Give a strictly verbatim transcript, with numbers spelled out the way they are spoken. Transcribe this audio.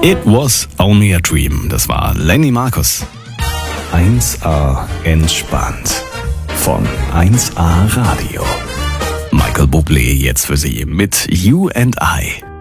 It was only a dream. Das war Lenny Marcus. eins A entspannt. Von eins A Radio. Michael Bublé jetzt für Sie mit You and I.